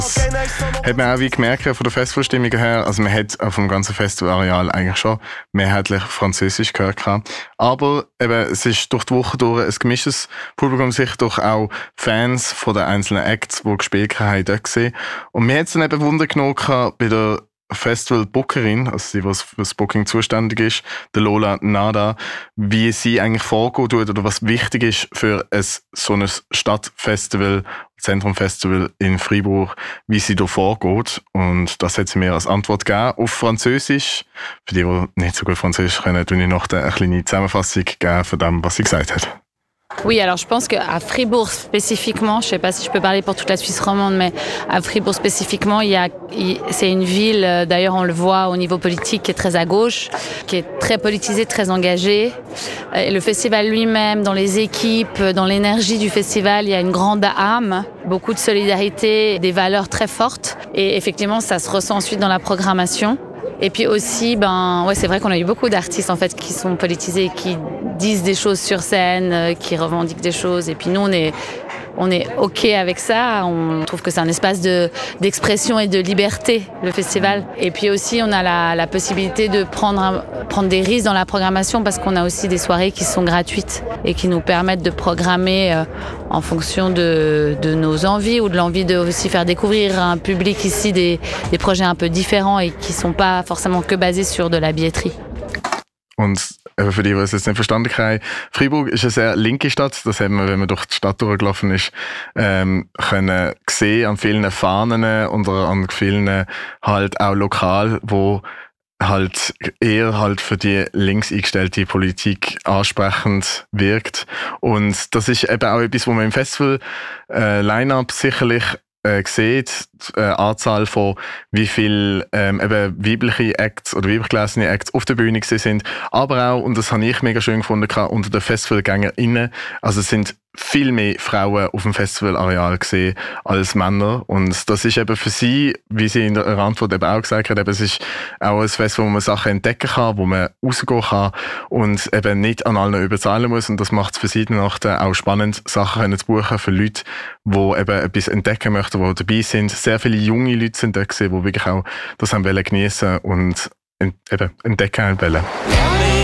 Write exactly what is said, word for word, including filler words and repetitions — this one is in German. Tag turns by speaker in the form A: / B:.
A: Hat man auch wie gemerkt von der Festivalstimmung her, also man hat auf dem ganzen Festivalareal eigentlich schon mehrheitlich Französisch gehört gehabt. Aber eben, es ist durch die Woche durch ein gemischtes Publikum, sich durch auch Fans von den einzelnen Acts, die gespielt haben, dort gesehen. Und mir hat es dann eben Wunder genommen bei der Festival-Bookerin, also die, die für das Booking zuständig ist, der Lola Nada, wie sie eigentlich vorgeht oder was wichtig ist für ein, so ein Stadtfestival, Zentrumfestival in Freiburg, wie sie da vorgeht. Und das hat sie mir als Antwort gegeben auf Französisch. Für die, die nicht so gut Französisch können, tue ich noch eine kleine Zusammenfassung geben von dem, was sie gesagt hat.
B: Oui, alors je pense qu'à Fribourg spécifiquement, je ne sais pas si je peux parler pour toute la Suisse romande, mais à Fribourg spécifiquement, il y a, il, c'est une ville, d'ailleurs on le voit au niveau politique, qui est très à gauche, qui est très politisée, très engagée. Et le festival lui-même, dans les équipes, dans l'énergie du festival, il y a une grande âme, beaucoup de solidarité, des valeurs très fortes. Et effectivement, ça se ressent ensuite dans la programmation. Et puis aussi, ben, ouais, c'est vrai qu'on a eu beaucoup d'artistes en fait qui sont politisés, qui disent des choses sur scène, qui revendiquent des choses. Et puis nous, on est, on est ok avec ça. On trouve que c'est un espace de, d'expression et de liberté, le festival. Et puis aussi, on a la, la possibilité de prendre, un, prendre des risques dans la programmation parce qu'on a aussi des soirées qui sont gratuites et qui nous permettent de programmer euh, en fonction de, de nos envies ou de l'envie de aussi faire découvrir à un public ici des, des projets un peu différents et qui ne sont pas forcément que basés sur de la billetterie.
A: Und für die, die es jetzt nicht verstanden haben, Freiburg ist eine sehr linke Stadt. Das haben wir, wenn man durch die Stadt durchgelaufen ist, ähm, können sehen an vielen Fahnen und an vielen halt auch lokal, wo halt eher halt für die links eingestellte Politik ansprechend wirkt. Und das ist eben auch etwas, wo man im Festival äh, Line-Up sicherlich äh, sieht, die äh, Anzahl von wie viel ähm, eben weibliche Acts oder weiblich gelesene Acts auf der Bühne gewesen sind, aber auch, und das habe ich mega schön gefunden, unter den FestivalgängerInnen, also es sind viel mehr Frauen auf dem Festivalareal gesehen als Männer. Und das ist eben für sie, wie sie in der Antwort eben auch gesagt hat, eben, es ist auch ein Festival, wo man Sachen entdecken kann, wo man rausgehen kann und eben nicht an allen überzahlen muss. Und das macht es für sie dann auch spannend, Sachen zu buchen für Leute, die eben etwas entdecken möchten, die dabei sind. Sehr viele junge Leute sind da gesehen, die wirklich auch das haben wollen geniessen und eben entdecken wollen.